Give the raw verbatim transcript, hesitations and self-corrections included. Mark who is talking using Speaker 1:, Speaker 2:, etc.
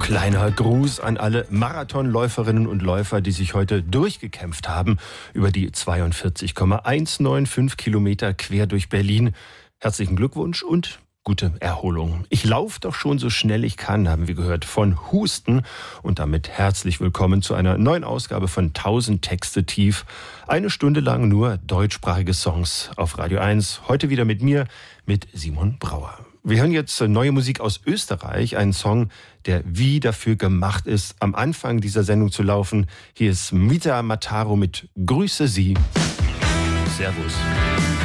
Speaker 1: Kleiner Gruß an alle Marathonläuferinnen und Läufer, die sich heute durchgekämpft haben über die zweiundvierzig Komma hundertfünfundneunzig Kilometer quer durch Berlin. Herzlichen Glückwunsch und gute Erholung. Ich laufe doch schon so schnell ich kann, haben wir gehört, von Husten. Und damit herzlich willkommen zu einer neuen Ausgabe von tausend Texte tief. Eine Stunde lang nur deutschsprachige Songs auf Radio eins. Heute wieder mit mir, mit Simon Brauer. Wir hören jetzt neue Musik aus Österreich, einen Song, der wie dafür gemacht ist, am Anfang dieser Sendung zu laufen. Hier ist Mita Mataro mit Grüße Sie. Servus.